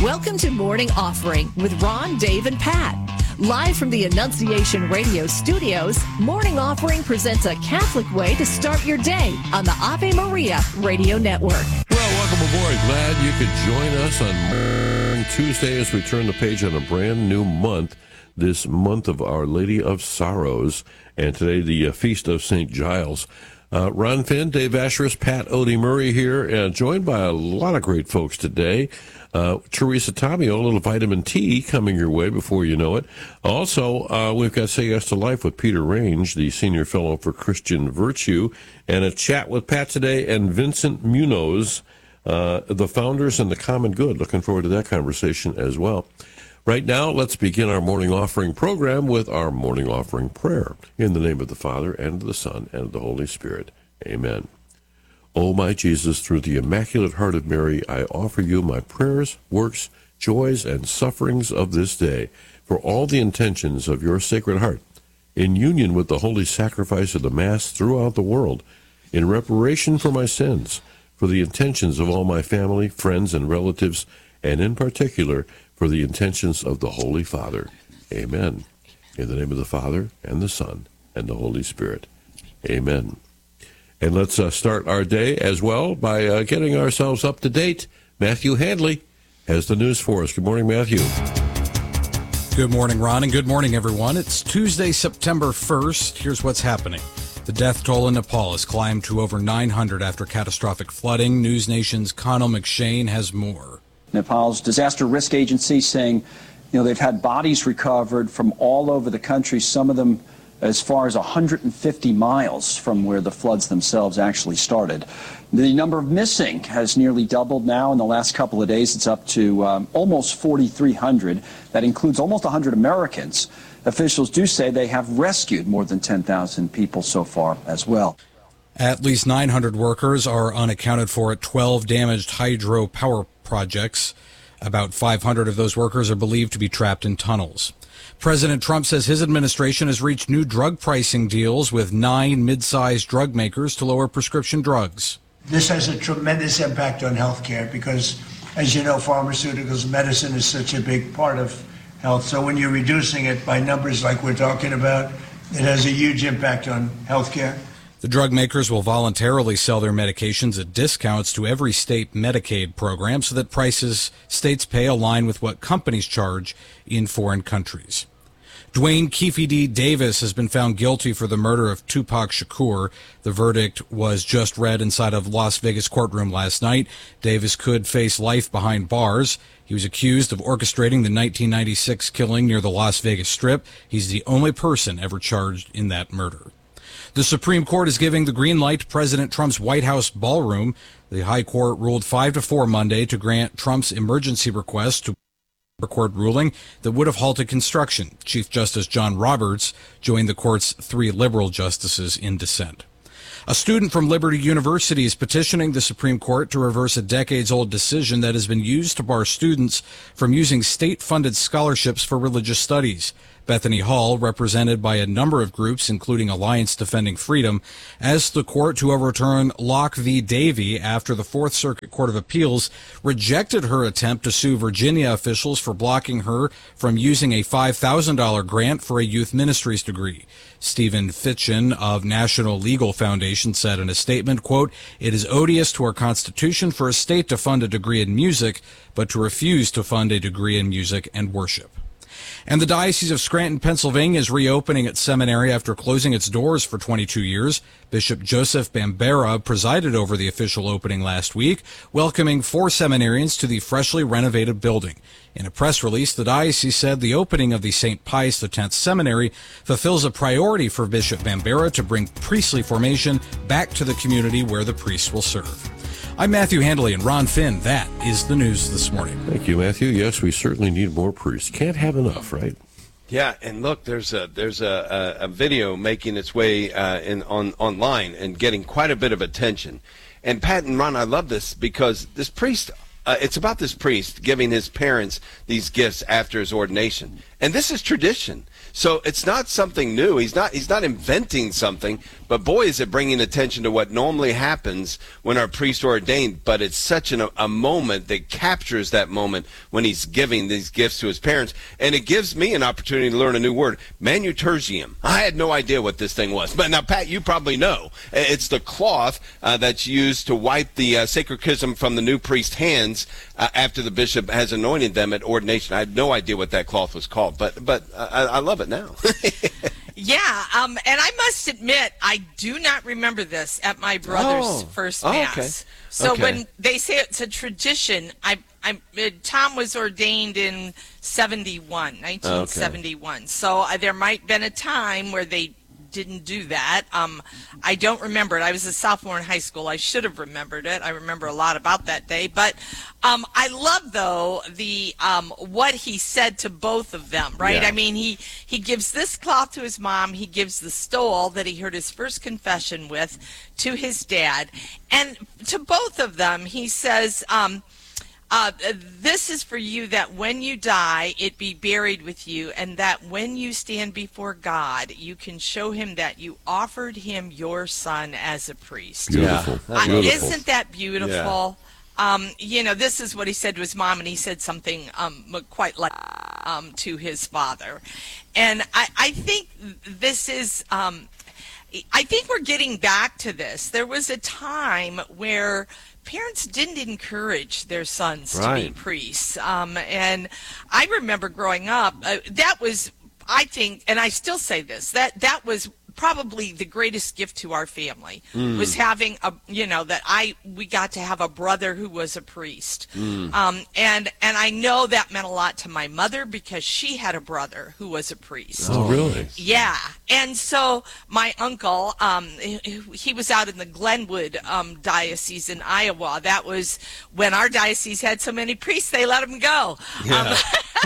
Welcome to Morning Offering with Ron, Dave, and Pat. Live from the Annunciation Radio studios, Morning Offering presents a Catholic way to start your day on the Ave Maria Radio Network. Well, welcome aboard. Glad you could join us on Tuesday as we turn the page on a brand new month, this month of Our Lady of Sorrows, and today the Feast of St. Giles. Ron Finn, Dave Asheris, Pat Odie Murray here, joined by a lot of great folks today. Teresa Tomeo, a little vitamin T coming your way before you know it. Also, we've got Say Yes to Life with Peter Range, the Senior Fellow for Christian Virtue, and a chat with Pat today and Vincent Munoz, the founders and the Common Good. Looking forward to that conversation as well. Right now, let's begin our morning offering program with our morning offering prayer. In the name of the Father, and of the Son, and of the Holy Spirit. Amen. O my Jesus, through the Immaculate Heart of Mary, I offer you my prayers, works, joys, and sufferings of this day, for all the intentions of your Sacred Heart, in union with the holy sacrifice of the Mass throughout the world, in reparation for my sins, for the intentions of all my family, friends, and relatives, and in particular, for the intentions of the Holy Father. Amen. In the name of the Father, and the Son, and the Holy Spirit. Amen. And let's start our day as well by getting ourselves up to date. Matthew Handley has the news for us. Good morning, Matthew. Good morning, Ron, and good morning, everyone. It's Tuesday, September 1st. Here's what's happening. The death toll in Nepal has climbed to over 900 after catastrophic flooding. News Nation's Connell McShane has more. Nepal's disaster risk agency saying, they've had bodies recovered from all over the country, some of them as far as 150 miles from where the floods themselves actually started. The number of missing has nearly doubled now in the last couple of days. It's up to almost 4,300. That includes almost 100 Americans. Officials do say they have rescued more than 10,000 people so far as well. At least 900 workers are unaccounted for at 12 damaged hydropower projects. About 500 of those workers are believed to be trapped in tunnels. President Trump says his administration has reached new drug pricing deals with 9 mid-sized drug makers to lower prescription drugs. This has a tremendous impact on healthcare because, as you know, pharmaceuticals, medicine is such a big part of health. So when you're reducing it by numbers like we're talking about, it has a huge impact on healthcare. The drug makers will voluntarily sell their medications at discounts to every state Medicaid program so that prices states pay align with what companies charge in foreign countries. Dwayne Keefe D. Davis has been found guilty for the murder of Tupac Shakur. The verdict was just read inside of Las Vegas courtroom last night. Davis could face life behind bars. He was accused of orchestrating the 1996 killing near the Las Vegas Strip. He's the only person ever charged in that murder. The Supreme Court is giving the green light to President Trump's White House ballroom. The High Court ruled 5-4 Monday to grant Trump's emergency request to a court ruling that would have halted construction. Chief Justice John Roberts joined the court's 3 liberal justices in dissent. A student from Liberty University is petitioning the Supreme Court to reverse a decades-old decision that has been used to bar students from using state-funded scholarships for religious studies. Bethany Hall, represented by a number of groups, including Alliance Defending Freedom, asked the court to overturn Locke v. Davey after the Fourth Circuit Court of Appeals rejected her attempt to sue Virginia officials for blocking her from using a $5,000 grant for a youth ministries degree. Stephen Fitchen of National Legal Foundation said in a statement, quote, "It is odious to our Constitution for a state to fund a degree in music, but to refuse to fund a degree in music and worship." And the Diocese of Scranton, Pennsylvania is reopening its seminary after closing its doors for 22 years. Bishop Joseph Bambera presided over the official opening last week, welcoming 4 seminarians to the freshly renovated building. In a press release, the diocese said the opening of the St. Pius X Seminary fulfills a priority for Bishop Bambera to bring priestly formation back to the community where the priests will serve. I'm Matthew Handley and Ron Finn. That is the news this morning. Thank you, Matthew. Yes, we certainly need more priests. Can't have enough, right? Yeah, and look, there's a video making its way online and getting quite a bit of attention. And Pat and Ron, I love this because this priest it's about this priest giving his parents these gifts after his ordination. And this is tradition. So it's not something new. He's not inventing something, but boy, is it bringing attention to what normally happens when our priests are ordained. But it's such a moment that captures that moment when he's giving these gifts to his parents. And it gives me an opportunity to learn a new word, manutergium. I had no idea what this thing was. But now, Pat, you probably know. It's the cloth that's used to wipe the sacred chrism from the new priest's hands after the bishop has anointed them at ordination. I had no idea what that cloth was called, but I love it now. Yeah, and I must admit, I do not remember this at my brother's first Mass. Okay. So when they say it's a tradition, Tom was ordained in 1971. Okay. So there might have been a time where they didn't do that. I don't remember it. I was a sophomore in high school. I should have remembered it. I remember a lot about that day. But I love, though, the what he said to both of them, right? Yeah. I mean, he gives this cloth to his mom. He gives the stole that he heard his first confession with to his dad. And to both of them, he says, this is for you, that when you die, it be buried with you, and that when you stand before God, you can show him that you offered him your son as a priest. Beautiful. Yeah. Isn't that beautiful? Yeah. This is what he said to his mom, and he said something quite like to his father. And I think this is, I think we're getting back to this. There was a time where parents didn't encourage their sons to be priests. And I remember growing up, that was, I think, and I still say this, that was probably the greatest gift to our family, was having we got to have a brother who was a priest. And I know that meant a lot to my mother because she had a brother who was a priest. Oh, really? Yeah. And so my uncle, he was out in the Glenwood diocese in Iowa. That was when our diocese had so many priests, they let him go. Yeah.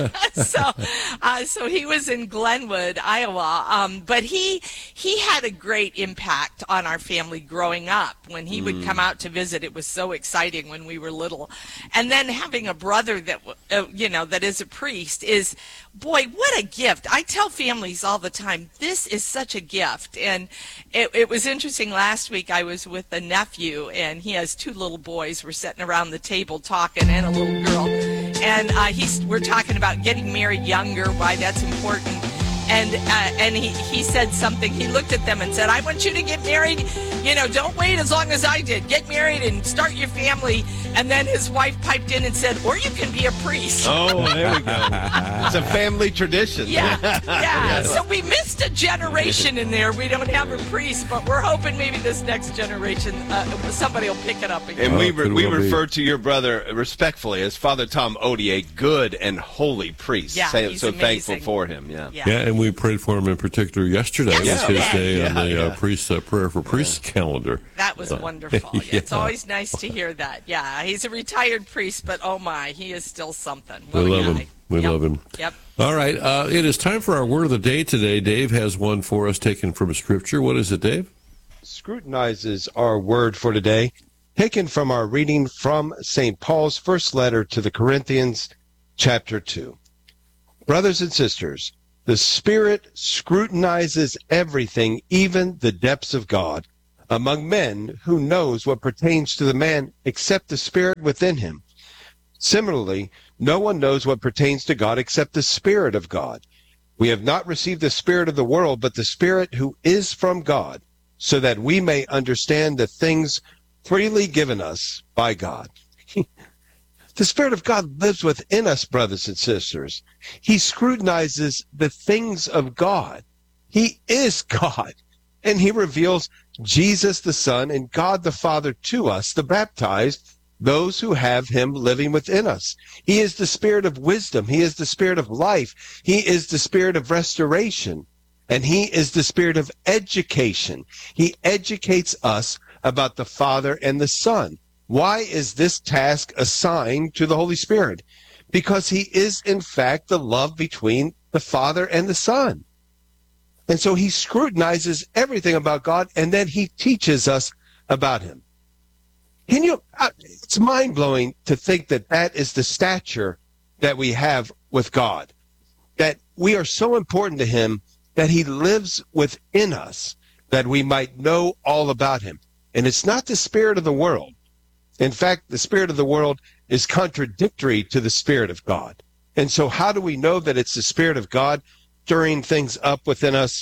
So he was in Glenwood, Iowa. But he had a great impact on our family growing up. When he would come out to visit, it was so exciting when we were little. And then having a brother that, that is a priest is, boy, what a gift. I tell families all the time, this is such a gift. And it was interesting. Last week I was with a nephew, and he has two little boys. We're sitting around the table talking, and a little girl. And we're talking about getting married younger, why that's important. And he said something. He looked at them and said, I want you to get married. Don't wait as long as I did. Get married and start your family. And then his wife piped in and said, or you can be a priest. Oh, there we go. It's a family tradition. Yeah. So we missed a generation in there. We don't have a priest, but we're hoping maybe this next generation, somebody will pick it up again. And we refer to your brother respectfully as Father Tom Odie, a good and holy priest. Yeah, he's so amazing. thankful for him. Yeah, and we prayed for him in particular yesterday. It was his day on the priest prayer for priests calendar. That was wonderful. It's always nice to hear that. Yeah, he's a retired priest, but oh my, he is still something. We love him. We love him. Yep. All right, it is time for our word of the day today. Dave has one for us taken from Scripture. What is it, Dave? Scrutinizes our word for today, taken from our reading from St. Paul's first letter to the Corinthians, chapter 2. Brothers and sisters, the Spirit scrutinizes everything, even the depths of God. Among men, who knows what pertains to the man except the Spirit within him? Similarly, no one knows what pertains to God except the Spirit of God. We have not received the Spirit of the world, but the Spirit who is from God, so that we may understand the things freely given us by God. The Spirit of God lives within us, brothers and sisters. He scrutinizes the things of God. He is God, and he reveals Jesus the Son and God the Father to us, the baptized, those who have him living within us. He is the Spirit of wisdom. He is the Spirit of life. He is the Spirit of restoration. And he is the Spirit of education. He educates us about the Father and the Son. Why is this task assigned to the Holy Spirit? Because he is, in fact, the love between the Father and the Son. And so he scrutinizes everything about God, and then he teaches us about him. It's mind-blowing to think that that is the stature that we have with God, that we are so important to him that he lives within us, that we might know all about him. And it's not the spirit of the world. In fact, the spirit of the world is contradictory to the Spirit of God. And so how do we know that it's the Spirit of God stirring things up within us?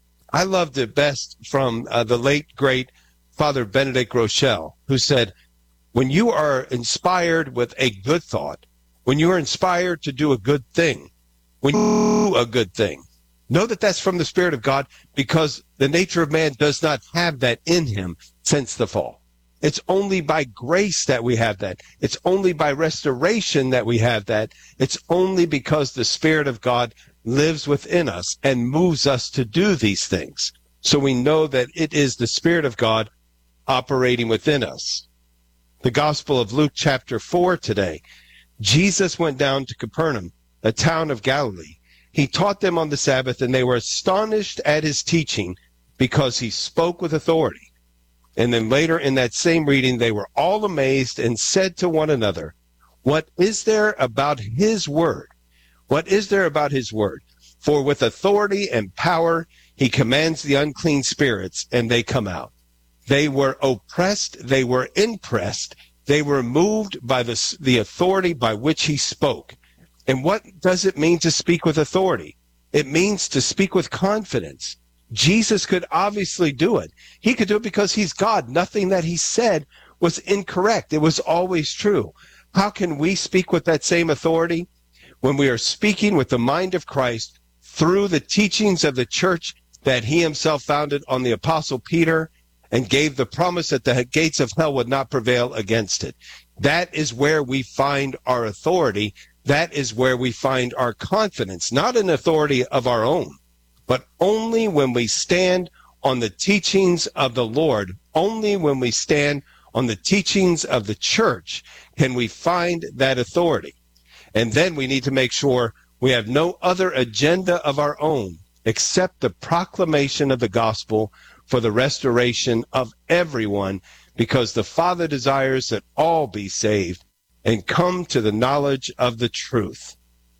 I loved it best from the late, great Father Benedict Rochelle, who said, when you are inspired with a good thought, when you are inspired to do a good thing, when you do a good thing, know that that's from the Spirit of God, because the nature of man does not have that in him since the fall. It's only by grace that we have that. It's only by restoration that we have that. It's only because the Spirit of God lives within us and moves us to do these things. So we know that it is the Spirit of God operating within us. The Gospel of Luke chapter 4 today. Jesus went down to Capernaum, a town of Galilee. He taught them on the Sabbath, and they were astonished at his teaching because he spoke with authority. And then later in that same reading, they were all amazed and said to one another, what is there about his word? What is there about his word? For with authority and power, he commands the unclean spirits, and they come out. They were oppressed. They were impressed. They were moved by the authority by which he spoke. And what does it mean to speak with authority? It means to speak with confidence. Jesus could obviously do it. He could do it because he's God. Nothing that he said was incorrect. It was always true. How can we speak with that same authority? When we are speaking with the mind of Christ through the teachings of the church that he himself founded on the Apostle Peter and gave the promise that the gates of hell would not prevail against it. That is where we find our authority. That is where we find our confidence, not an authority of our own, but only when we stand on the teachings of the Lord, only when we stand on the teachings of the church can we find that authority. And then we need to make sure we have no other agenda of our own except the proclamation of the gospel for the restoration of everyone, because the Father desires that all be saved and come to the knowledge of the truth.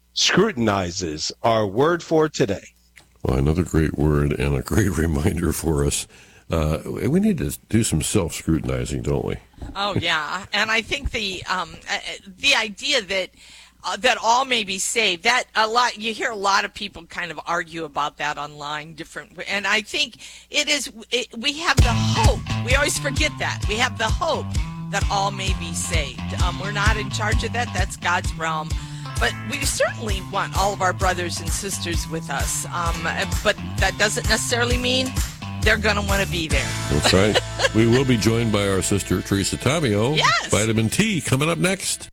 Scrutinizes our word for today. Well, another great word and a great reminder for us. We need to do some self-scrutinizing, don't we? Oh, yeah. And I think the idea that all may be saved, that you hear a lot of people kind of argue about that online, and I think we have the hope. We always forget that. We have the hope that all may be saved. We're not in charge of that. That's God's realm. But we certainly want all of our brothers and sisters with us. But that doesn't necessarily mean they're going to want to be there. That's right. We will be joined by our sister, Teresa Tavio. Yes. Vitamin T coming up next.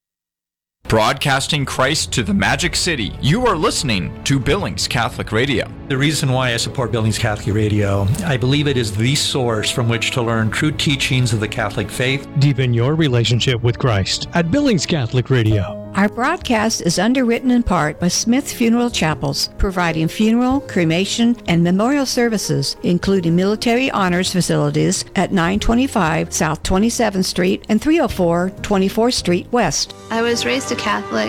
Broadcasting Christ to the Magic City. You are listening to Billings Catholic Radio. The reason why I support Billings Catholic Radio, I believe it is the source from which to learn true teachings of the Catholic faith. Deepen your relationship with Christ at Billings Catholic Radio. Our broadcast is underwritten in part by Smith Funeral Chapels, providing funeral, cremation, and memorial services, including military honors facilities at 925 South 27th Street and 304 24th Street West. I was raised a Catholic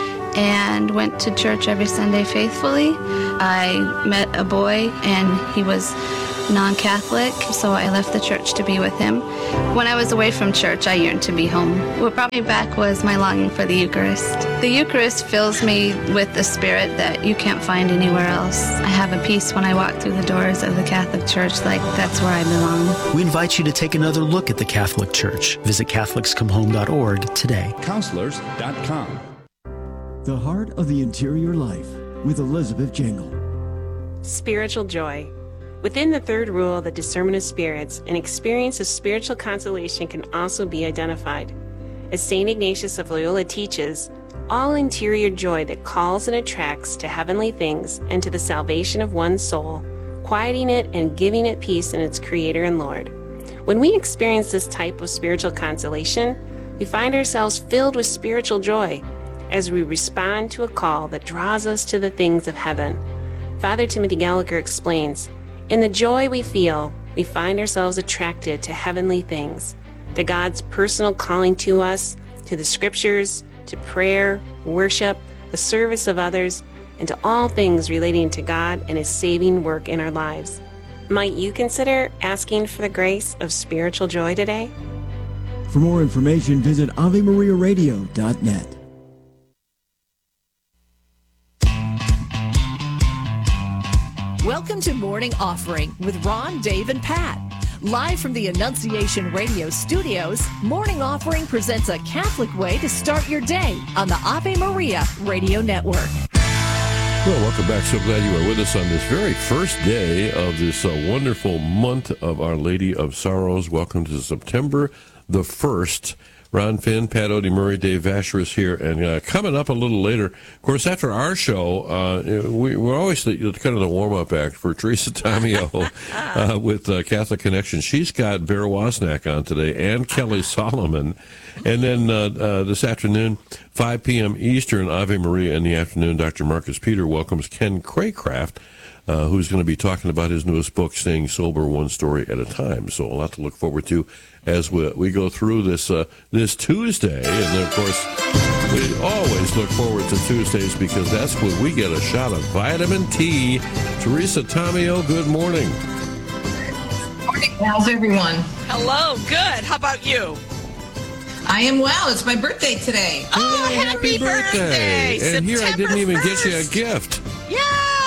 and went to church every Sunday faithfully. I met a boy and he was non-Catholic, so I left the church to be with him. When I was away from church, I yearned to be home. What brought me back was my longing for the Eucharist. The Eucharist fills me with the spirit that you can't find anywhere else. I have a peace when I walk through the doors of the Catholic Church, like that's where I belong. We invite you to take another look at the Catholic Church. Visit CatholicsComeHome.org today. Counselors.com. The Heart of the Interior Life with Elizabeth Jingle. Spiritual joy. Within the third rule, the discernment of spirits, an experience of spiritual consolation can also be identified. As St. Ignatius of Loyola teaches, all interior joy that calls and attracts to heavenly things and to the salvation of one's soul, quieting it and giving it peace in its Creator and Lord. When we experience this type of spiritual consolation, we find ourselves filled with spiritual joy as we respond to a call that draws us to the things of heaven. Father Timothy Gallagher explains, in the joy we feel, we find ourselves attracted to heavenly things. to God's personal calling to us, to the scriptures, to prayer, worship, the service of others, and to all things relating to God and His saving work in our lives. Might you consider asking for the grace of spiritual joy today? For more information, visit AveMariaRadio.net. Welcome to Morning Offering with Ron, Dave, and Pat. Live from the Annunciation Radio studios, Morning Offering presents a Catholic way to start your day on the Ave Maria Radio Network. Well, welcome back. So glad you are with us on this very first day of this wonderful month of Our Lady of Sorrows. Welcome to September the 1st. Ron Finn, Pat Odie Murray, Dave Vacherus here, and coming up a little later, of course, after our show, we're always kind of the warm-up act for Teresa Tomeo with Catholic Connection. She's got Vera Wozniak on today and Kelly Solomon. And then this afternoon, 5 p.m. Eastern, Ave Maria in the afternoon, Dr. Marcus Peter welcomes Ken Craycraft, who's going to be talking about his newest book, Staying Sober One Story at a Time. So a lot to look forward to as we go through this Tuesday. And, of course, we always look forward to Tuesdays because that's when we get a shot of vitamin T. Teresa Tomeo, good morning. Good morning. How's everyone? Hello. Good. How about you? I am well. It's my birthday today. Oh, happy birthday. And September here I didn't even 1st. get you a gift. Yeah.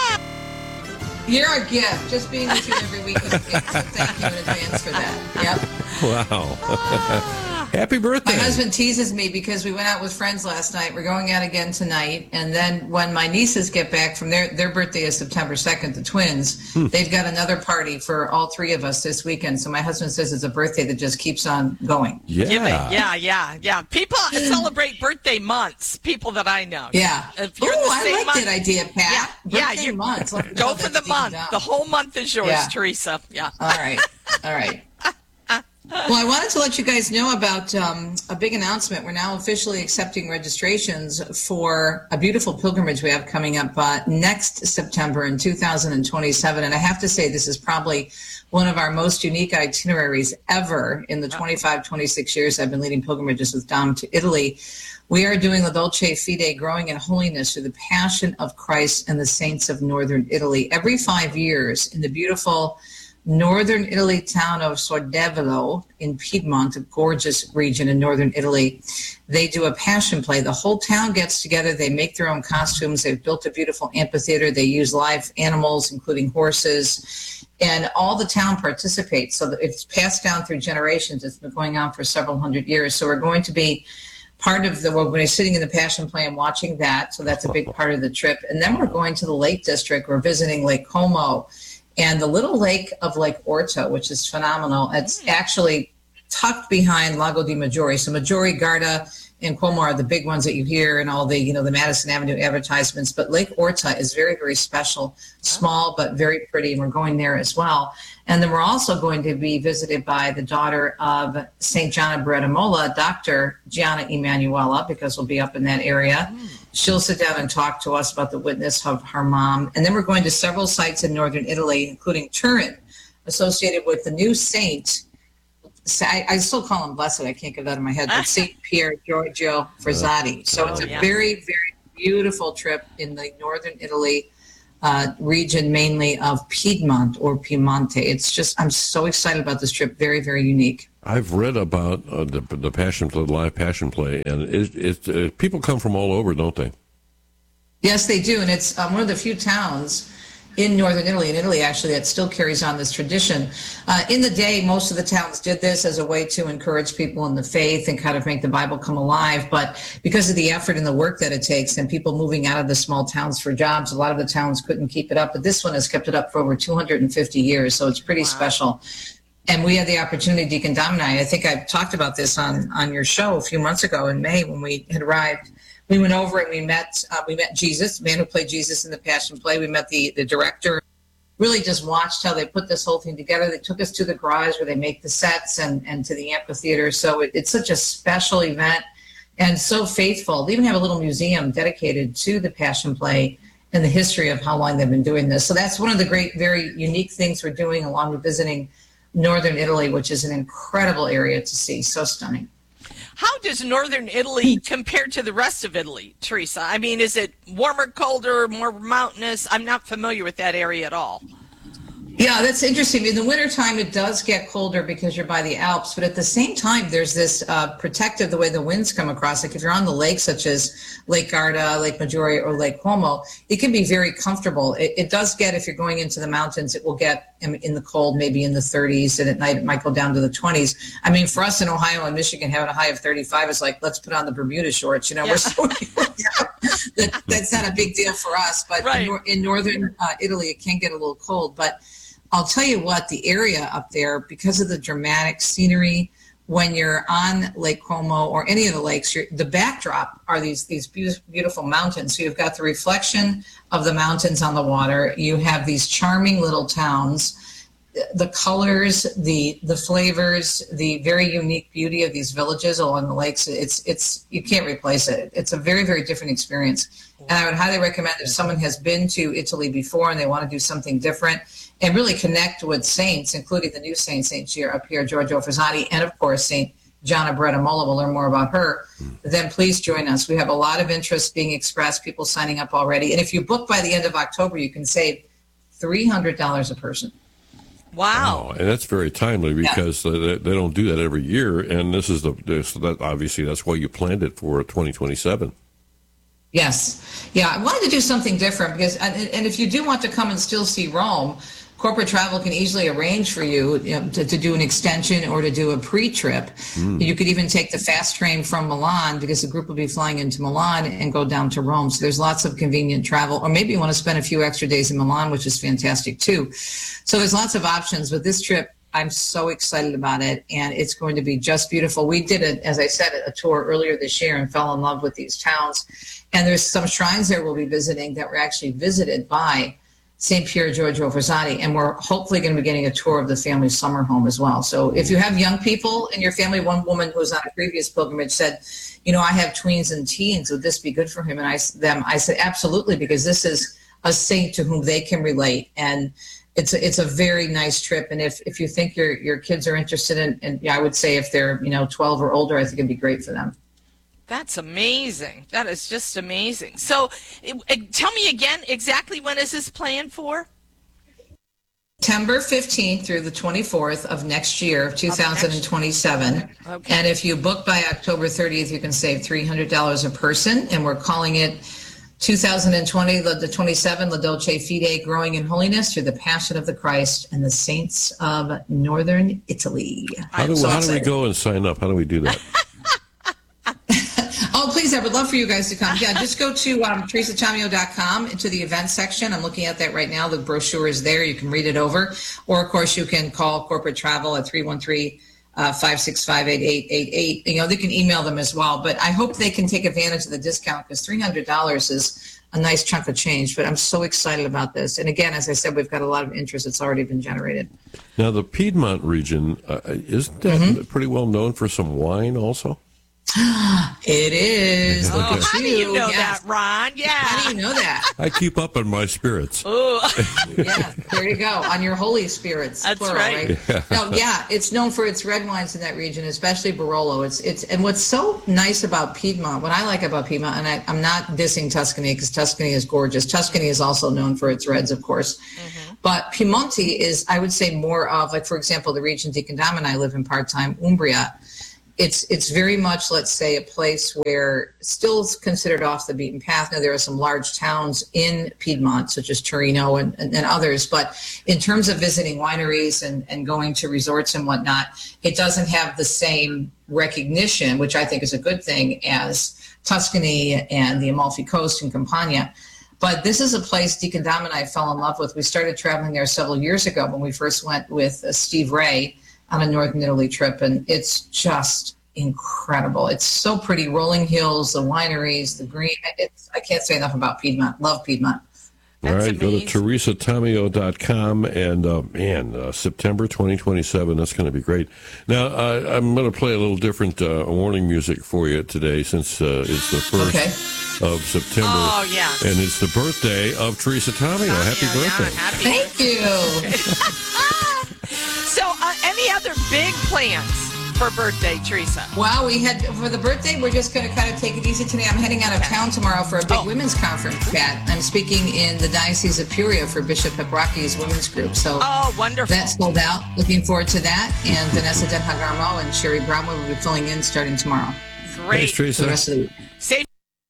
You're a gift. Just being with you every week is a gift. So thank you in advance for that. Yep. Wow. Happy birthday. My husband teases me because we went out with friends last night. We're going out again tonight. And then when my nieces get back from their birthday is September 2nd, the twins, they've got another party for all three of us this weekend. So my husband says it's a birthday that just keeps on going. Yeah. People celebrate birthday months, people that I know. Yeah. If you're in the I same like month, that idea, Pat. Birthday months. Go for the month. The whole month is yours, Teresa. Yeah. All right. Well, I wanted to let you guys know about a big announcement. We're now officially accepting registrations for a beautiful pilgrimage we have coming up next September in 2027. And I have to say, this is probably one of our most unique itineraries ever in the 26 years I've been leading pilgrimages with Dom to Italy. We are doing the Dolce Fide, growing in holiness through the Passion of Christ and the saints of Northern Italy. Every 5 years in the beautiful Northern Italy town of Sordevolo in Piedmont, a gorgeous region in Northern Italy, they do a passion play. The whole town gets together. They make their own costumes. They've built a beautiful amphitheater. They use live animals, including horses, and all the town participates. So it's passed down through generations. It's been going on for several hundred years. So we're going to be part of we're sitting in the Passion Play and watching that. So that's a big part of the trip. And then we're going to the Lake District. We're visiting Lake Como and the little lake of Lake Orta, which is phenomenal. It's actually tucked behind Lago di Maggiore. So Maggiore, Garda, and Como are the big ones that you hear in all the, the Madison Avenue advertisements. But Lake Orta is very, very special, small, but very pretty. And we're going there as well. And then we're also going to be visited by the daughter of St. John of Beretta-Mola, Dr. Gianna Emanuela, because we'll be up in that area. She'll sit down and talk to us about the witness of her mom. And then we're going to several sites in Northern Italy, including Turin, associated with the new saint. I still call him blessed. I can't get that in my head. But St. Pier Giorgio Frassati. So it's a very, very beautiful trip in the Northern Italy region, mainly of Piedmont or Piemonte. It's just, I'm so excited about this trip. Very, very unique. I've read about the Passion Play, live Passion Play, and people come from all over, don't they? Yes, they do, and it's one of the few towns in Northern Italy, in Italy actually, that still carries on this tradition. In the day, most of the towns did this as a way to encourage people in the faith and kind of make the Bible come alive. But because of the effort and the work that it takes and people moving out of the small towns for jobs, a lot of the towns couldn't keep it up. But this one has kept it up for over 250 years, so it's pretty special. And we had the opportunity, Deacon Dom and I think I talked about this on your show a few months ago in May when we had arrived. We went over and we met Jesus, the man who played Jesus in the Passion Play. We met the director, really just watched how they put this whole thing together. They took us to the garage where they make the sets and to the amphitheater. So it's such a special event and so faithful. They even have a little museum dedicated to the Passion Play and the history of how long they've been doing this. So that's one of the great, very unique things we're doing, along with visiting northern Italy, which is an incredible area to see. So stunning. How does northern Italy compare to the rest of Italy, Teresa? I mean, is it warmer, colder, more mountainous? I'm not familiar with that area at all. Yeah, that's interesting. In the wintertime, it does get colder because you're by the Alps, but at the same time, there's this protective, the way the winds come across. Like if you're on the lakes, such as Lake Garda, Lake Maggiore, or Lake Como, it can be very comfortable. It does get, if you're going into the mountains, it will get in the cold, maybe in the 30s, and at night it might go down to the 20s. I mean, for us in Ohio and Michigan, having a high of 35 is like, let's put on the Bermuda shorts. We're so that's not a big deal for us. But right. in northern Italy, it can get a little cold. But I'll tell you what, the area up there, because of the dramatic scenery, when you're on Lake Como or any of the lakes, the backdrop are these beautiful mountains. So you've got the reflection of the mountains on the water. You have these charming little towns, the colors, the flavors, the very unique beauty of these villages along the lakes. It's you can't replace it. It's a very, very different experience. And I would highly recommend if someone has been to Italy before and they want to do something different and really connect with saints, including the new saint up here, Giorgio Frassati, and of course, Saint Gianna Beretta Molla. We'll learn more about her. Then please join us. We have a lot of interest being expressed, people signing up already. And if you book by the end of October, you can save $300 a person. Wow. And that's very timely because they don't do that every year. And this is obviously that's why you planned it for 2027. Yes. Yeah, I wanted to do something different because, and if you do want to come and still see Rome, Corporate Travel can easily arrange for you, to do an extension or to do a pre-trip. You could even take the fast train from Milan because the group will be flying into Milan and go down to Rome. So there's lots of convenient travel. Or maybe you want to spend a few extra days in Milan, which is fantastic too. So there's lots of options. But this trip, I'm so excited about it, and it's going to be just beautiful. We did, as I said, a tour earlier this year and fell in love with these towns. And there's some shrines there we'll be visiting that were actually visited by St. Pier Giorgio Frassati, and we're hopefully going to be getting a tour of the family summer home as well. So if you have young people in your family, one woman who was on a previous pilgrimage said, I have tweens and teens, would this be good for him? And I said, absolutely, because this is a saint to whom they can relate. And it's a very nice trip. And if you think your kids are interested in, I would say if they're, 12 or older, I think it'd be great for them. That's amazing. That is just amazing. So tell me again, exactly when is this planned for? September 15th through the 24th of next year, of 2027. Okay. And if you book by October 30th, you can save $300 a person. And we're calling it 2020, the 27, La Dolce Fide, Growing in Holiness through the Passion of the Christ and the Saints of Northern Italy. How do we go and sign up? How do we do that? Oh, please, I would love for you guys to come. Yeah, just go to teresatamio.com into the events section. I'm looking at that right now. The brochure is there. You can read it over. Or, of course, you can call Corporate Travel at 313-565-8888. They can email them as well. But I hope they can take advantage of the discount because $300 is a nice chunk of change. But I'm so excited about this. And, again, as I said, we've got a lot of interest. It's already been generated. Now, the Piedmont region, isn't that pretty well known for some wine also? It is. Oh, how do you know that, Ron? Yeah. How do you know that? I keep up on my spirits. Oh. Yeah, there you go. On your holy spirits. That's plural, right. Yeah. No, it's known for its red wines in that region, especially Barolo. And what's so nice about Piedmont, what I like about Piedmont, and I'm not dissing Tuscany because Tuscany is gorgeous. Tuscany is also known for its reds, of course. Mm-hmm. But Piemonte is, I would say, more of, like, for example, the region Deacon Dom and I live in part-time, Umbria. It's very much, let's say, a place where still is considered off the beaten path. Now, there are some large towns in Piedmont, such as Torino and others. But in terms of visiting wineries and going to resorts and whatnot, it doesn't have the same recognition, which I think is a good thing, as Tuscany and the Amalfi Coast and Campania. But this is a place Deacon Dom and I fell in love with. We started traveling there several years ago when we first went with Steve Ray on a Northern Italy trip, and it's just incredible. It's so pretty. Rolling hills, the wineries, the green. I can't say enough about Piedmont. Love Piedmont. All right, go to teresatamio.com, and September 2027, that's going to be great. Now, I'm going to play a little different warning music for you today since it's the 1st of September. Oh, yeah. And it's the birthday of Teresa Tamio. Happy birthday. Thank you. So, other big plans for birthday, Teresa? Wow, we had for the birthday, we're just going to kind of take it easy today. I'm heading out of town tomorrow for a big women's conference, Pat. I'm speaking in the Diocese of Peoria for Bishop Peprocki's women's group. So wonderful. That's sold out. Looking forward to that. And Vanessa De Pagarmo and Sherry Brownwood will be filling in starting tomorrow. Great. Thanks, Teresa. The rest of the Safe.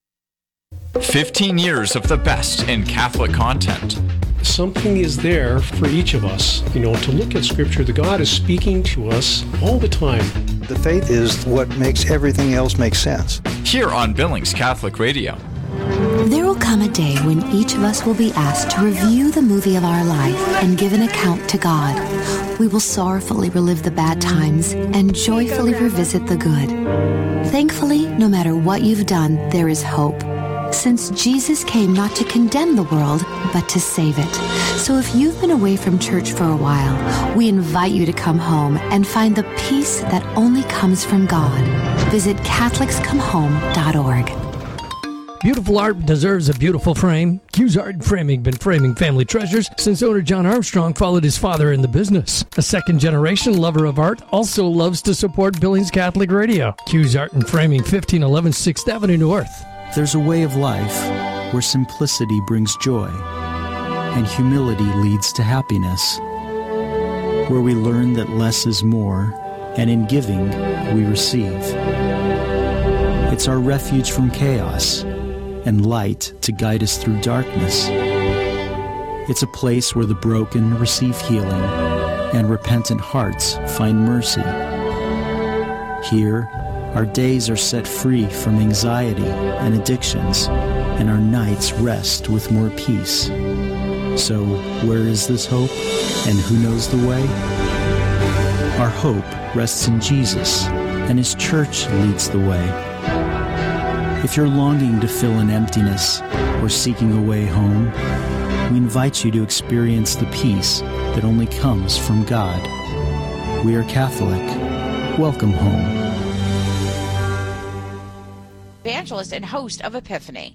15 years of the best in Catholic content. Something is there for each of us, to look at Scripture. The God is speaking to us all the time. The faith is what makes everything else make sense. Here on Billings Catholic Radio. There will come a day when each of us will be asked to review the movie of our life and give an account to God. We will sorrowfully relive the bad times and joyfully revisit the good. Thankfully, no matter what you've done, there is hope. Since Jesus came not to condemn the world, but to save it. So if you've been away from church for a while, we invite you to come home and find the peace that only comes from God. Visit CatholicsComeHome.org. Beautiful art deserves a beautiful frame. Q's Art and Framing been framing family treasures since owner John Armstrong followed his father in the business. A second-generation lover of art also loves to support Billings Catholic Radio. Q's Art and Framing, 1511 6th Avenue North. There's a way of life where simplicity brings joy and humility leads to happiness, where we learn that less is more, and in giving, we receive. It's our refuge from chaos and light to guide us through darkness. It's a place where the broken receive healing and repentant hearts find mercy. Here, our days are set free from anxiety and addictions, and our nights rest with more peace. So, where is this hope, and who knows the way? Our hope rests in Jesus, and His church leads the way. If you're longing to fill an emptiness or seeking a way home, we invite you to experience the peace that only comes from God. We are Catholic. Welcome home. Evangelist and host of Epiphany.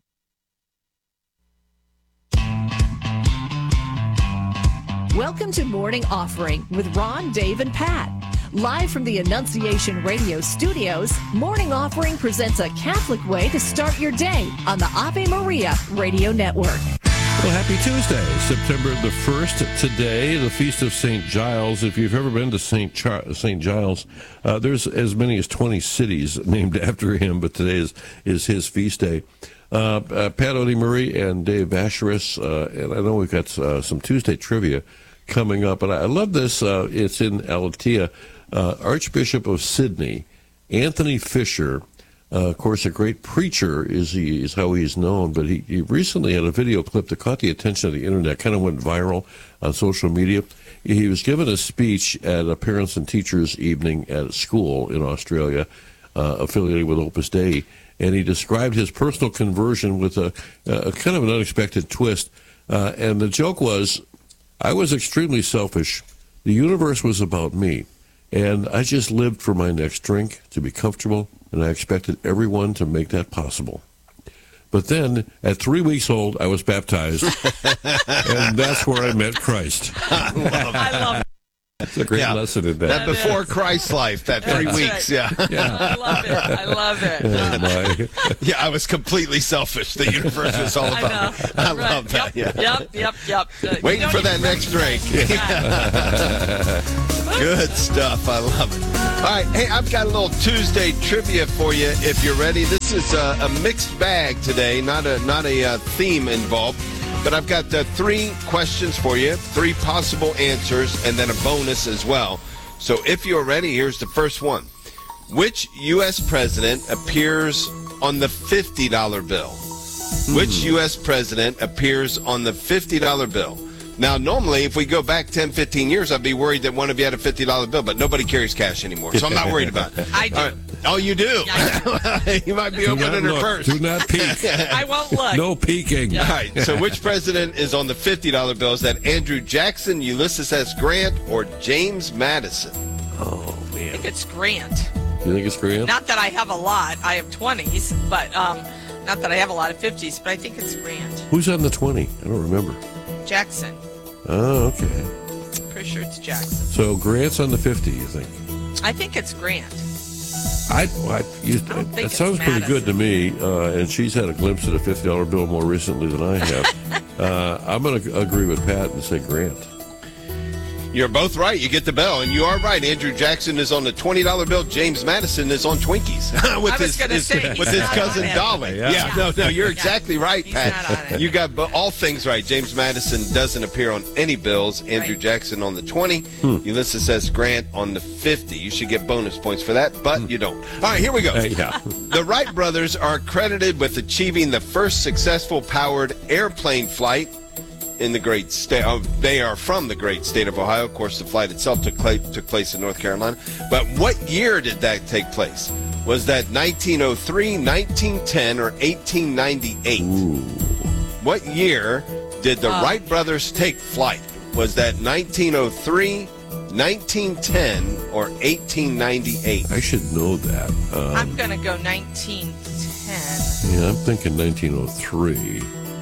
Welcome to Morning Offering with Ron, Dave, and Pat. Live from the Annunciation Radio studios, Morning Offering presents a Catholic way to start your day on the Ave Maria Radio Network. Well, happy Tuesday, September the 1st. Today, the Feast of St. Giles. If you've ever been to St. Giles, there's as many as 20 cities named after him, but today is his feast day. Pat O'Day-Murray and Dave Vacheris, and I know we've got some Tuesday trivia coming up, and I love this. It's in Alatea. Archbishop of Sydney, Anthony Fisher, of course, a great preacher is how he's known, but he recently had a video clip that caught the attention of the internet, kind of went viral on social media. He was given a speech at a parents and teachers evening at a school in Australia, affiliated with Opus Dei, and he described his personal conversion with a kind of an unexpected twist. And the joke was, I was extremely selfish. The universe was about me, and I just lived for my next drink, to be comfortable, and I expected everyone to make that possible. But then, at 3 weeks old, I was baptized, and that's where I met Christ. I love it. That's a great lesson in that. That before Christ life, that 3 weeks, right. I love it. Oh, my. Yeah, I was completely selfish. The universe was all about me. I love that. Yep. Waiting for that next drink. Good stuff. I love it. All right. Hey, I've got a little Tuesday trivia for you if you're ready. This is a mixed bag today, not a theme involved. But I've got 3 questions for you, 3 possible answers, and then a bonus as well. So if you're ready, here's the first one. Which U.S. president appears on the $50 bill? Which U.S. president appears on the $50 bill? Now, normally, if we go back 10, 15 years, I'd be worried that one of you had a $50 bill, but nobody carries cash anymore, so I'm not worried about it. I do. Right. Oh, you do? You might be opening her purse. Do not peek. I won't look. No peeking. Yeah. All right, so which president is on the $50 bill? Is that Andrew Jackson, Ulysses S. Grant, or James Madison? Oh, man. I think it's Grant. You think it's Grant? Not that I have a lot. I have 20s, but not that I have a lot of 50s, but I think it's Grant. Who's on the 20? I don't remember. Jackson. Oh, okay. pretty sure it's Jackson. So Grant's on the 50, you think? I think it's Grant. That sounds pretty good to me, and she's had a glimpse at a $50 bill more recently than I have. I'm going to agree with Pat and say Grant. You're both right. You get the bell, and you are right. Andrew Jackson is on the $20 bill. James Madison is on Twinkies with his cousin Dolly. No, you're exactly right, Pat. You got all things right. James Madison doesn't appear on any bills. Andrew Jackson on the 20. Ulysses says Grant on the 50. You should get bonus points for that, but you don't. All right, here we go. The Wright brothers are credited with achieving the first successful powered airplane flight in the great state. They are from the great state of Ohio. Of course, the flight itself took place in North Carolina. But what year did that take place? Was that 1903, 1910, or 1898? What year did the Wright brothers take flight? Was that 1903, 1910, or 1898? I should know that. I'm going to go 1910. Yeah, I'm thinking 1903.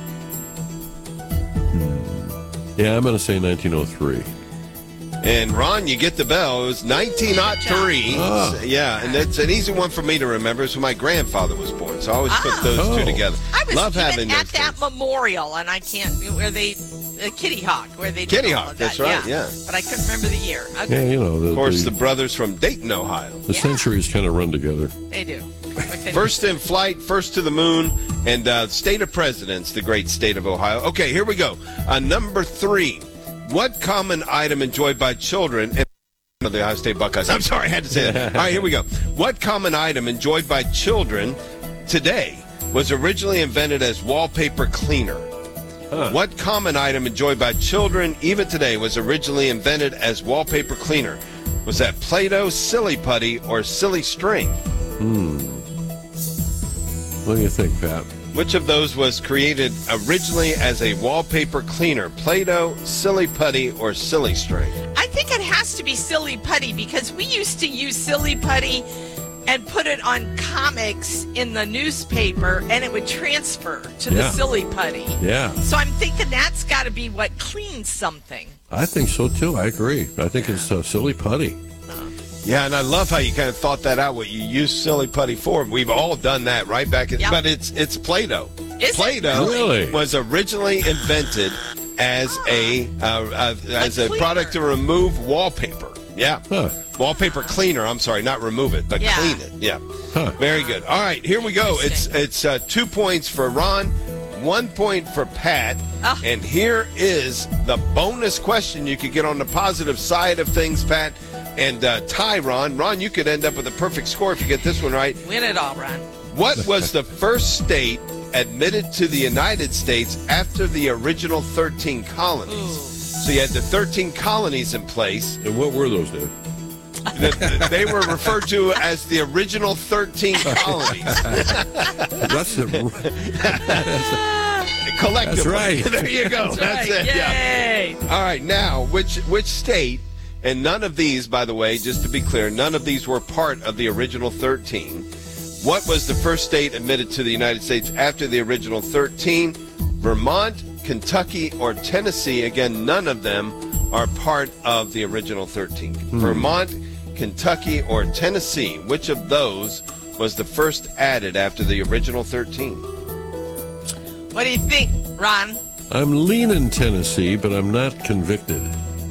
Yeah, I'm going to say 1903. And Ron, you get the bell. It was 1903. Yeah, and it's an easy one for me to remember. It's when my grandfather was born, so I always put those two together. I was Love having even at that memorial, and I can't Kitty Hawk, where they did Kitty all Hawk. of That's that. right. Yeah, but I couldn't remember the year. Okay. Yeah, you know, of course, the brothers from Dayton, Ohio. The centuries kind of run together. They do. First in flight, first to the moon, and state of presidents, the great state of Ohio. Okay, here we go. Number 3. What common item enjoyed by children of the Ohio State Buckeyes? I'm sorry, I had to say that. All right, here we go. What common item enjoyed by children today was originally invented as wallpaper cleaner? What common item enjoyed by children even today was originally invented as wallpaper cleaner? Was that Play-Doh, silly putty, or silly string? What do you think, Pat? Which of those was created originally as a wallpaper cleaner? Play-Doh, silly putty, or silly string? I think it has to be silly putty because we used to use silly putty and put it on comics in the newspaper, and it would transfer to the silly putty. Yeah. So I'm thinking that's got to be what cleans something. I think so, too. I agree. I think it's silly putty. Yeah, and I love how you kind of thought that out, what you use silly putty for. We've all done that, right? But it's Play-Doh. Play-Doh was originally invented as a product to remove wallpaper. Yeah. Wallpaper cleaner. I'm sorry, not remove it, but clean it. Yeah. Very good. All right, here we go. It's 2 points for Ron, 1 point for Pat, and here is the bonus question. You could get on the positive side of things, Pat, and tie Ron. Ron, you could end up with a perfect score if you get this one right. Win it all, Ron. What was the first state admitted to the United States after the original 13 colonies? So you had the 13 colonies in place. And what were those, Dave? They were referred to as the original 13 colonies. That's collectively. That's right. There you go. That's it. Yay. Yeah. All right. Now, which state? And none of these, by the way, just to be clear, none of these were part of the original 13. What was the first state admitted to the United States after the original 13? Vermont, Kentucky, or Tennessee? Again, none of them are part of the original 13. Vermont, Kentucky, or Tennessee? Which of those was the first added after the original 13? What do you think, Ron? I'm leaning Tennessee, but I'm not convicted.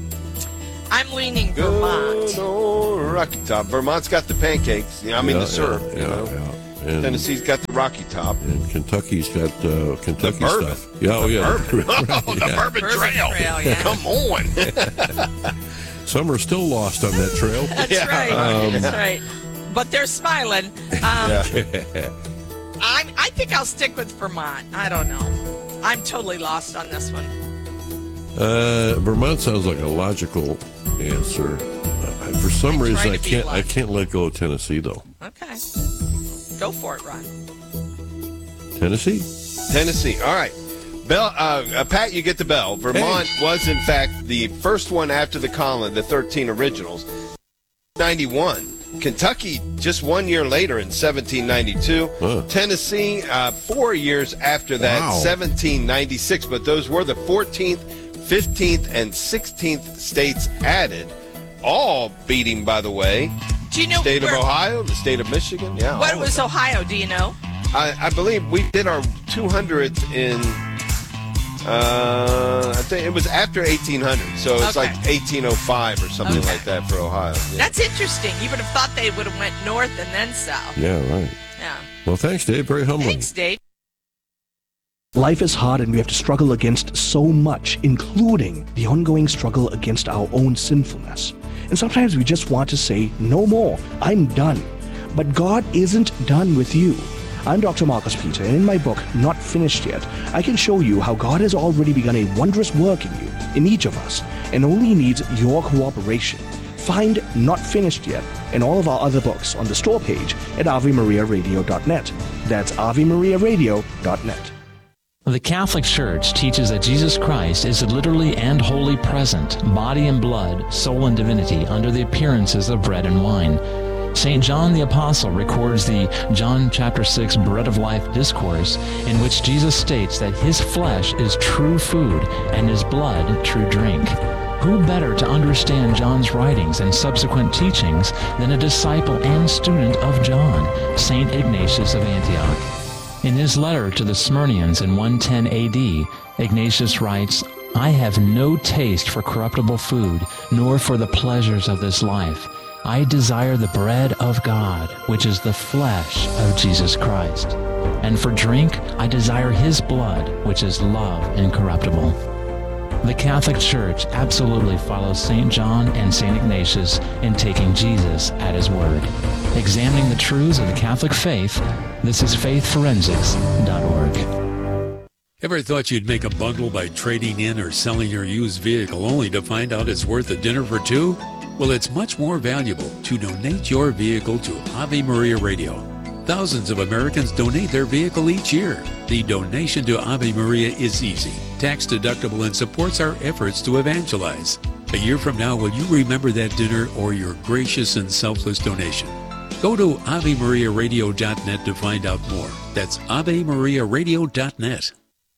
I'm leaning Vermont. Rocky Top. Vermont's got the pancakes. The syrup. And Tennessee's got the Rocky Top. And Kentucky's got Kentucky the bourbon. stuff. Yeah, oh yeah. The bourbon. The Bourbon Trail. Yeah. Come on. Some are still lost on that trail. That's right. That's right. But they're smiling. I think I'll stick with Vermont. I don't know. I'm totally lost on this one. Vermont sounds like a logical answer. For some reason, I can't let go of Tennessee though. Okay, go for it, Ron. Tennessee. All right. Bell, Pat, you get the bell. Vermont was in fact the first one after the colony, the 13 originals. 91. Kentucky just 1 year later in 1792. Tennessee 4 years after that, 1796. But those were the 14th, 15th and 16th states added, all beating, by the way, do you know state of Ohio, the state of Michigan. Yeah. What was Ohio? Do you know? I believe we did our 200th in, I think it was after 1800, so it's like 1805 or something like that for Ohio. Yeah. That's interesting. You would have thought they would have went north and then south. Yeah, right. Yeah. Well, thanks, Dave. Very humbling. Thanks, Dave. Life is hard and we have to struggle against so much, including the ongoing struggle against our own sinfulness. And sometimes we just want to say, no more, I'm done. But God isn't done with you. I'm Dr. Marcus Peter, and in my book, Not Finished Yet, I can show you how God has already begun a wondrous work in you, in each of us, and only needs your cooperation. Find Not Finished Yet and all of our other books on the store page at AveMariaRadio.net. That's AveMariaRadio.net. The Catholic Church teaches that Jesus Christ is literally and wholly present, body and blood, soul and divinity, under the appearances of bread and wine. St. John the Apostle records the John chapter 6 Bread of Life discourse, in which Jesus states that his flesh is true food and his blood true drink. Who better to understand John's writings and subsequent teachings than a disciple and student of John, St. Ignatius of Antioch? In his letter to the Smyrnians in 110 AD, Ignatius writes, "I have no taste for corruptible food, nor for the pleasures of this life. I desire the bread of God, which is the flesh of Jesus Christ. And for drink, I desire his blood, which is love incorruptible." The Catholic Church absolutely follows St. John and St. Ignatius in taking Jesus at his word. Examining the truths of the Catholic faith, this is faithforensics.org. Ever thought you'd make a bundle by trading in or selling your used vehicle only to find out it's worth a dinner for two? Well, it's much more valuable to donate your vehicle to Ave Maria Radio. Thousands of Americans donate their vehicle each year. The donation to Ave Maria is easy, tax deductible, and supports our efforts to evangelize. A year from now, will you remember that dinner or your gracious and selfless donation? Go to AveMariaRadio.net to find out more. That's AveMariaRadio.net.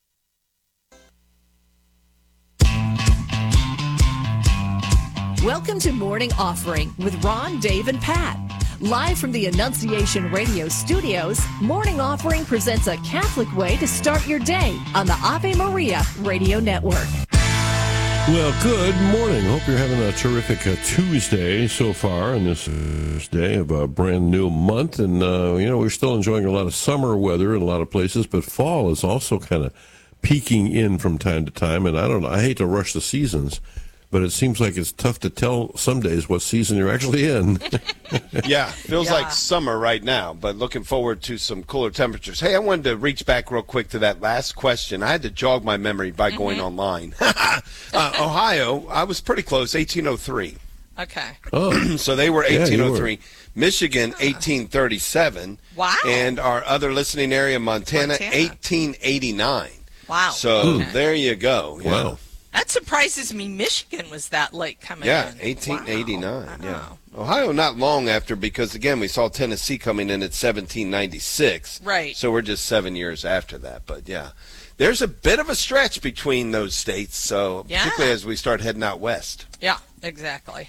Welcome to Morning Offering with Ron, Dave, and Pat. Live from the Annunciation Radio studios, Morning Offering presents a Catholic way to start your day on the Ave Maria Radio Network. Well, good morning. Hope you're having a terrific Tuesday so far on this day of a brand new month. And, we're still enjoying a lot of summer weather in a lot of places, but fall is also kind of peeking in from time to time. And I hate to rush the seasons, but it seems like it's tough to tell some days what season you're actually in. Yeah, feels like summer right now, but looking forward to some cooler temperatures. Hey, I wanted to reach back real quick to that last question. I had to jog my memory by going online. Ohio, I was pretty close, 1803. Okay. Oh. So they were 1803. Yeah, Michigan, 1837. Wow. And our other listening area, Montana. 1889. Wow. So there you go. Yeah. Wow. That surprises me. Michigan was that late coming in. Yeah, 1889. Wow. Yeah. Ohio not long after, because, again, we saw Tennessee coming in at 1796. Right. So we're just 7 years after that. But, yeah, there's a bit of a stretch between those states, so particularly as we start heading out west. Yeah, exactly.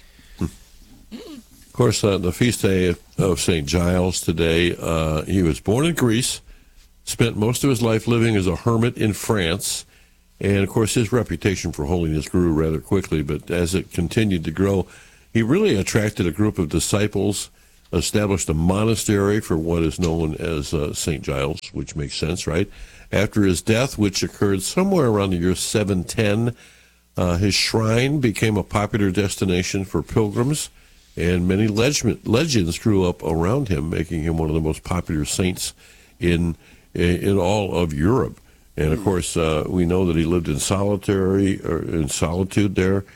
Of course, the feast day of St. Giles today, he was born in Greece, spent most of his life living as a hermit in France. And, of course, his reputation for holiness grew rather quickly, but as it continued to grow, he really attracted a group of disciples, established a monastery for what is known as St. Giles, which makes sense, right? After his death, which occurred somewhere around the year 710, his shrine became a popular destination for pilgrims, and many legends grew up around him, making him one of the most popular saints in all of Europe. And, of course, we know that he lived in solitude there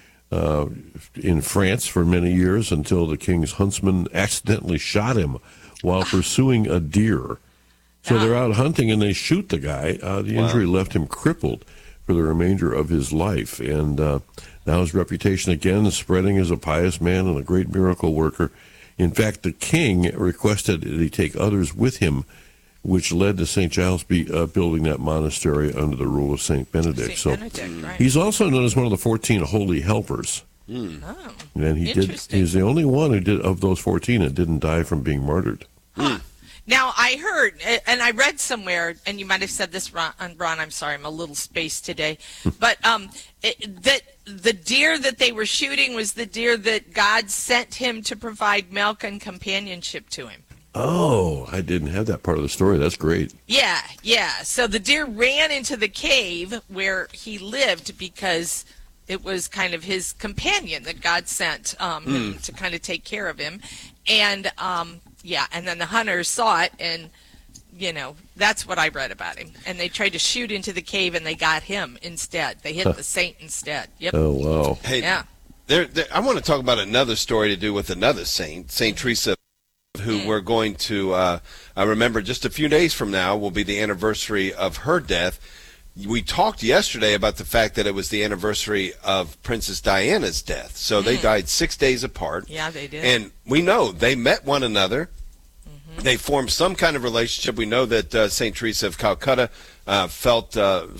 in France for many years until the king's huntsman accidentally shot him while pursuing a deer. So they're out hunting, and they shoot the guy. The injury left him crippled for the remainder of his life. And now his reputation again is spreading as a pious man and a great miracle worker. In fact, the king requested that he take others with him which led to St. Giles building that monastery under the rule of St. Benedict. Right. He's also known as one of the 14 holy helpers. Oh, and he's the only one who did of those 14 that didn't die from being martyred. Huh. Now, I heard, and I read somewhere, and you might have said this, Ron, I'm sorry, I'm a little spaced today, but that the deer that they were shooting was the deer that God sent him to provide milk and companionship to him. Oh, I didn't have that part of the story. That's great. Yeah. So the deer ran into the cave where he lived because it was kind of his companion that God sent him to kind of take care of him. And, and then the hunters saw it, and, that's what I read about him. And they tried to shoot into the cave, and they got him instead. They hit the saint instead. Yep. Oh, wow. Hey, yeah. I want to talk about another story to do with another saint, St. Teresa, who we're going to, I remember just a few days from now will be the anniversary of her death. We talked yesterday about the fact that it was the anniversary of Princess Diana's death. So they died 6 days apart. Yeah, they did. And we know they met one another. They formed some kind of relationship. We know that St. Teresa of Calcutta felt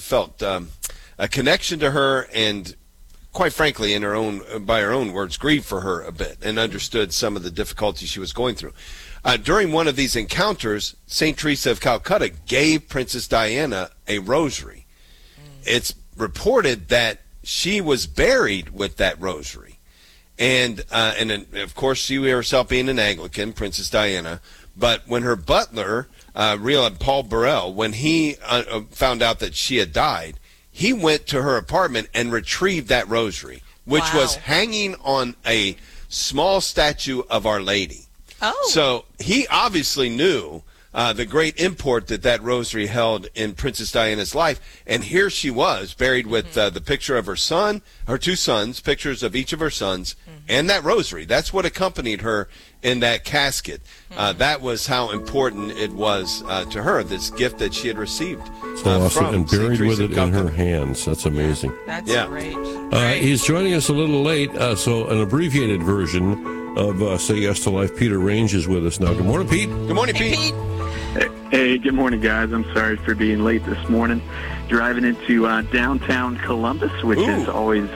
a connection to her, and quite frankly, by her own words, grieved for her a bit and understood some of the difficulties she was going through. During one of these encounters, St. Teresa of Calcutta gave Princess Diana a rosary. It's reported that she was buried with that rosary. And of course, she herself being an Anglican, Princess Diana, but when her butler, Paul Burrell, when he found out that she had died, he went to her apartment and retrieved that rosary, which was hanging on a small statue of Our Lady. Oh. So he obviously knew the great import that rosary held in Princess Diana's life. And here she was, buried with the picture of her son, her two sons, pictures of each of her sons, and that rosary. That's what accompanied her in that casket. That was how important it was to her, this gift that she had received. So awesome, from and buried St. with it Teresa in of her hands. That's amazing. That's great. He's joining us a little late, so an abbreviated version of Say Yes to Life. Peter Range is with us now. Good morning, Pete. Good morning, Pete. Hey, good morning, guys. I'm sorry for being late this morning. Driving into downtown Columbus, which is always,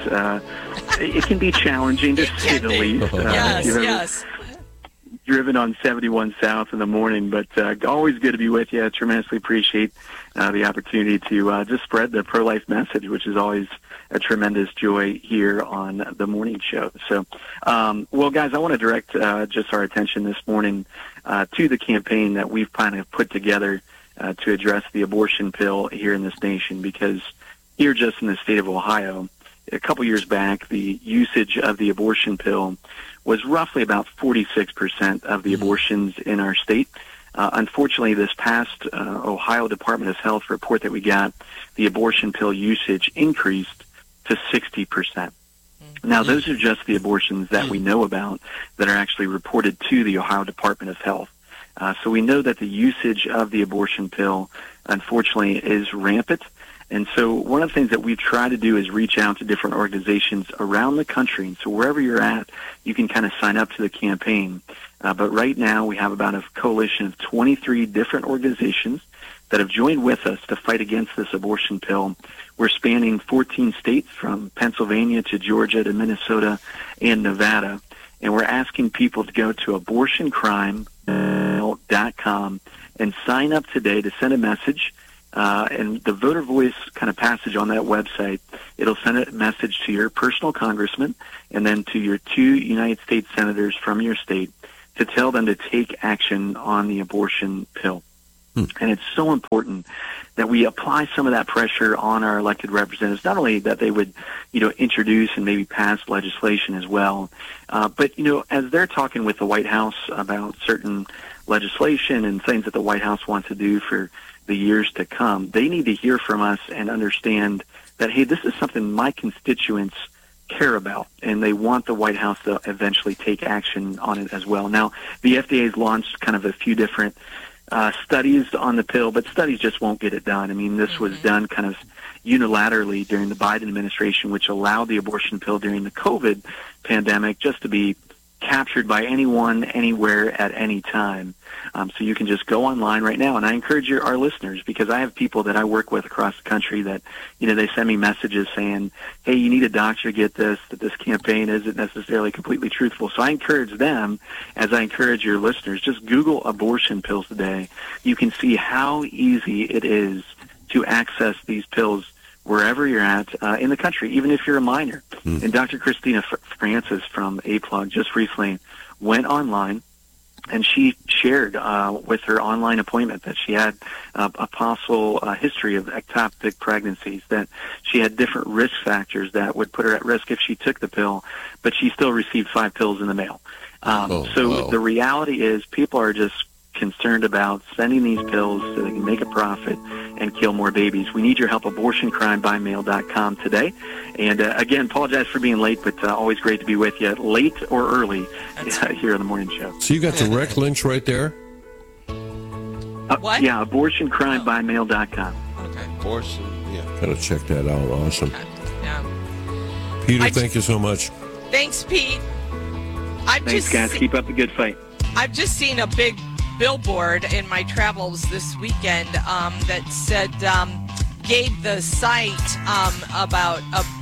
it can be challenging to say the least. Yes. Driven on 71 South in the morning, but always good to be with you. I tremendously appreciate the opportunity to just spread the pro-life message, which is always a tremendous joy here on the morning show. So, well, guys, I want to direct just our attention this morning to the campaign that we've kind of put together to address the abortion pill here in this nation, because here just in the state of Ohio, a couple years back, the usage of the abortion pill was roughly about 46% of the abortions in our state. Unfortunately, this past Ohio Department of Health report that we got, the abortion pill usage increased to 60%. Now, those are just the abortions that we know about that are actually reported to the Ohio Department of Health. So we know that the usage of the abortion pill, unfortunately, is rampant. And so one of the things that we try to do is reach out to different organizations around the country. And so wherever you're at, you can kind of sign up to the campaign. But right now we have about a coalition of 23 different organizations that have joined with us to fight against this abortion pill. We're spanning 14 states from Pennsylvania to Georgia to Minnesota and Nevada. And we're asking people to go to abortioncrime.com and sign up today to send a message. And the voter voice kind of passage on that website, it'll send a message to your personal congressman and then to your 2 United States senators from your state to tell them to take action on the abortion pill. And it's so important that we apply some of that pressure on our elected representatives, not only that they would, introduce and maybe pass legislation as well, but, as they're talking with the White House about certain legislation and things that the White House wants to do for the years to come, they need to hear from us and understand that, hey, this is something my constituents care about, and they want the White House to eventually take action on it as well. Now, the FDA has launched kind of a few different studies on the pill, but studies just won't get it done. I mean, this was done kind of unilaterally during the Biden administration, which allowed the abortion pill during the COVID pandemic just to be captured by anyone, anywhere, at any time. So you can just go online right now. And I encourage our listeners, because I have people that I work with across the country that, they send me messages saying, hey, you need a doctor to get this, that this campaign isn't necessarily completely truthful. So I encourage them, as I encourage your listeners, just Google abortion pills today. You can see how easy it is to access these pills wherever you're at in the country, even if you're a minor. And Dr. Christina Francis from A-Plug just recently went online, and she shared with her online appointment that she had a possible history of ectopic pregnancies, that she had different risk factors that would put her at risk if she took the pill, but she still received 5 pills in the mail. The reality is people are just concerned about sending these pills so they can make a profit and kill more babies. We need your help. AbortionCrimeByMail.com today. And again, apologize for being late, but always great to be with you, late or early, here on the morning show. So you got direct links right there? What? Yeah, AbortionCrimeByMail.com. Okay, abortion, yeah. Gotta check that out. Awesome. Yeah. Peter, thank you so much. Thanks, Pete. Thanks, guys. Keep up the good fight. I've just seen a big billboard in my travels this weekend that said, gave the site about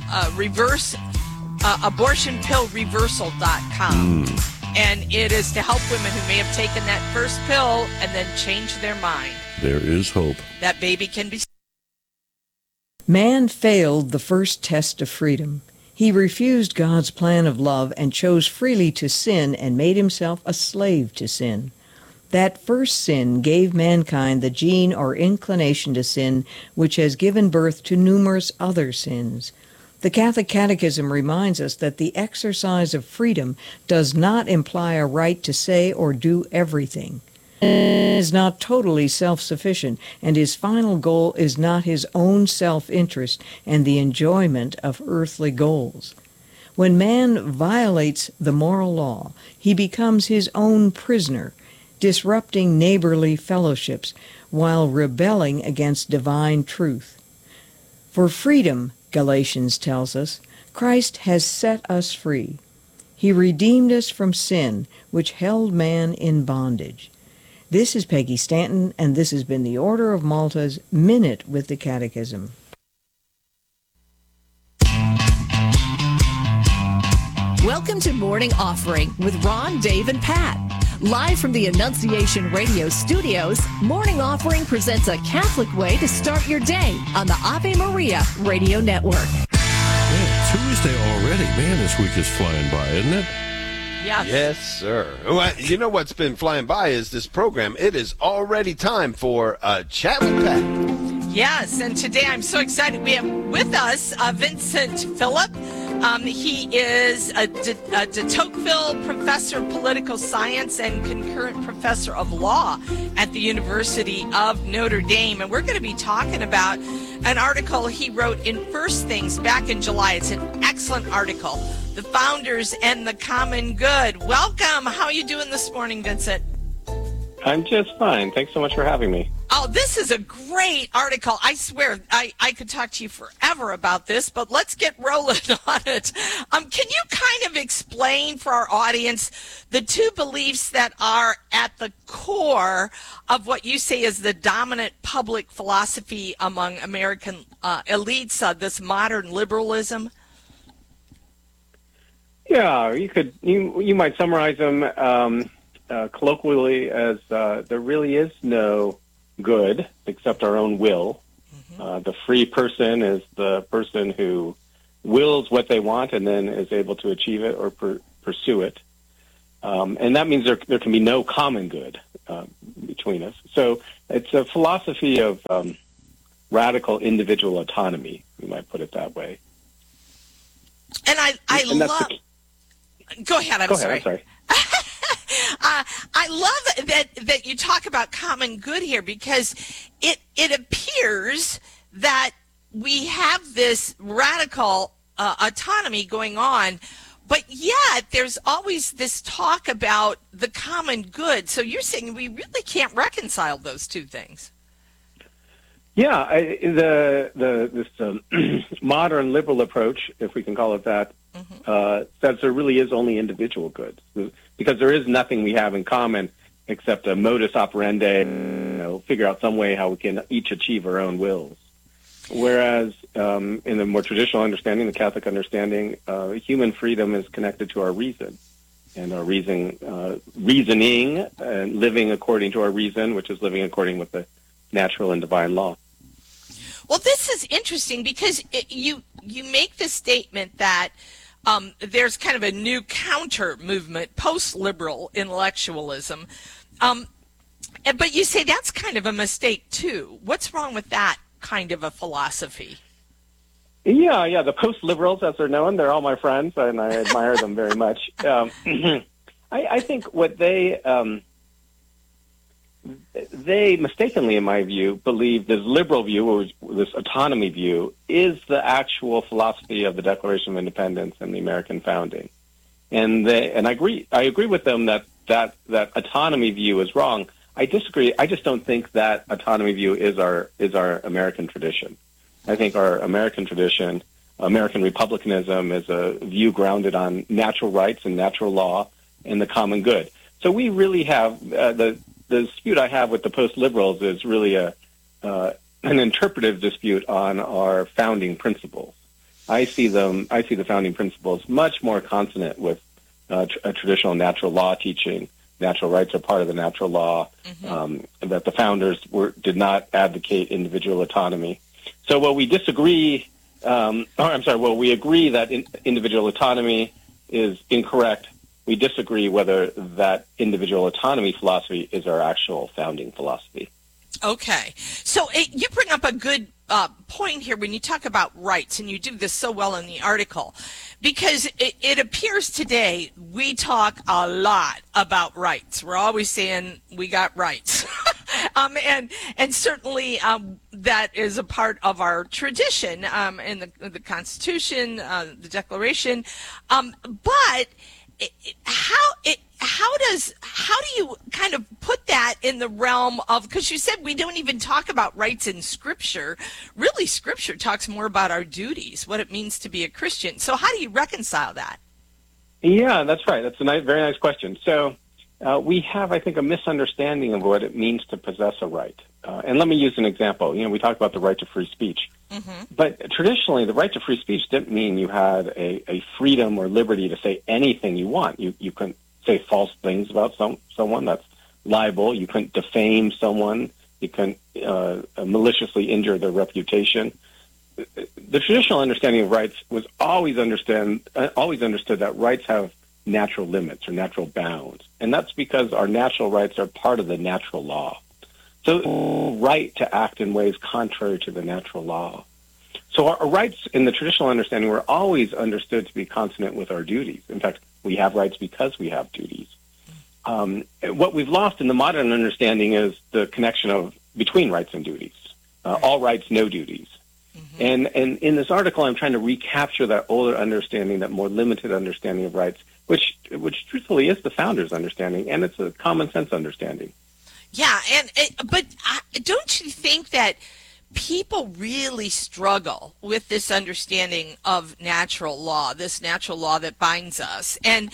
abortionpillreversal.com. And it is to help women who may have taken that first pill and then change their mind. There is hope. That baby can be. Man failed the first test of freedom. He refused God's plan of love and chose freely to sin and made himself a slave to sin. That first sin gave mankind the gene or inclination to sin, which has given birth to numerous other sins. The Catholic Catechism reminds us that the exercise of freedom does not imply a right to say or do everything. Man is not totally self-sufficient, and his final goal is not his own self-interest and the enjoyment of earthly goals. When man violates the moral law, he becomes his own prisoner, disrupting neighborly fellowships while rebelling against divine truth. For freedom, Galatians tells us, Christ has set us free. He redeemed us from sin, which held man in bondage. This is Peggy Stanton, and this has been the Order of Malta's Minute with the Catechism. Welcome to Morning Offering with Ron, Dave, and Pat. Live from the Annunciation Radio studios, Morning Offering presents a Catholic way to start your day on the Ave Maria Radio Network. Yeah, Tuesday already. Man, this week is flying by, isn't it? Yeah. Yes, sir. Well, you know what's been flying by is this program. It is already time for Chat with Pat. Yes, and today I'm so excited. We have with us Vincent Phillip. He is a de Tocqueville Professor of Political Science and concurrent Professor of Law at the University of Notre Dame. And we're going to be talking about an article he wrote in First Things back in July. It's an excellent article, The Founders and the Common Good. Welcome. How are you doing this morning, Vincent? I'm just fine. Thanks so much for having me. Oh, this is a great article. I swear I could talk to you forever about this, but let's get rolling on it. Can you kind of explain for our audience the two beliefs that are at the core of what you say is the dominant public philosophy among American elites, this modern liberalism? Yeah, you might summarize them colloquially as there really is no good except our own will. The free person is the person who wills what they want and then is able to achieve it or pursue it. And that means there can be no common good between us. So it's a philosophy of radical individual autonomy, we might put it that way. And I love... Go ahead, I'm sorry. I love that you talk about common good here, because it appears that we have this radical autonomy going on, but yet there's always this talk about the common good. So you're saying we really can't reconcile those two things. Yeah, this modern liberal approach, if we can call it that, says there really is only individual good, because there is nothing we have in common except a modus operandi, figure out some way how we can each achieve our own wills. Whereas in the more traditional understanding, the Catholic understanding, human freedom is connected to our reason. And our reasoning and living according to our reason, which is living according with the natural and divine law. Well, this is interesting because you make the statement that there's kind of a new counter movement, post-liberal intellectualism. But you say that's kind of a mistake, too. What's wrong with that kind of a philosophy? Yeah, the post-liberals, as they're known, they're all my friends, and I admire them very much. I think what they mistakenly, in my view, believe this liberal view, or this autonomy view, is the actual philosophy of the Declaration of Independence and the American founding. And I agree with them that autonomy view is wrong. I disagree. I just don't think that autonomy view is our American tradition. I think our American tradition, American republicanism, is a view grounded on natural rights and natural law and the common good. So we really have the dispute I have with the post-liberals is really an interpretive dispute on our founding principles. I see the founding principles much more consonant with a traditional natural law teaching. Natural rights are part of the natural law. That the founders did not advocate individual autonomy. So while we disagree, we agree that individual autonomy is incorrect, we disagree whether that individual autonomy philosophy is our actual founding philosophy. Okay. So you bring up a good point here when you talk about rights, and you do this so well in the article, because it appears today we talk a lot about rights. We're always saying we got rights. And certainly that is a part of our tradition in the Constitution, the Declaration. But how do you kind of put that in the realm of, because you said we don't even talk about rights in Scripture. Really, Scripture talks more about our duties, what it means to be a Christian. So how do you reconcile that? Yeah, that's right. That's a very nice question. So we have, I think, a misunderstanding of what it means to possess a right. And let me use an example. We talk about the right to free speech. But traditionally, the right to free speech didn't mean you had a freedom or liberty to say anything you want. You couldn't say false things about someone. That's libel. You couldn't defame someone. You couldn't maliciously injure their reputation. The traditional understanding of rights was always understood that rights have natural limits or natural bounds. And that's because our natural rights are part of the natural law. So right to act in ways contrary to the natural law. So our rights in the traditional understanding were always understood to be consonant with our duties. In fact, we have rights because we have duties. What we've lost in the modern understanding is the connection between rights and duties. All rights, no duties. And in this article, I'm trying to recapture that older understanding, that more limited understanding of rights, which truthfully is the founders' understanding, and it's a common sense understanding. Yeah, but don't you think that people really struggle with this understanding of natural law, this natural law that binds us? And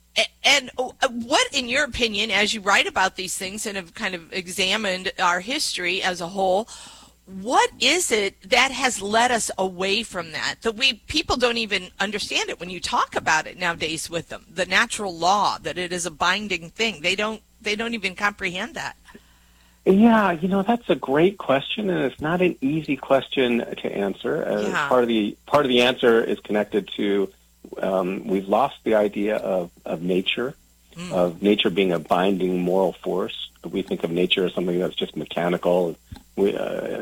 what, in your opinion, as you write about these things and have kind of examined our history as a whole, what is it that has led us away from that? People don't even understand it when you talk about it nowadays with them. The natural law, that it is a binding thing. They don't even comprehend that. Yeah, that's a great question, and it's not an easy question to answer. Part of the answer is connected to we've lost the idea of nature, of nature being a binding moral force. We think of nature as something that's just mechanical.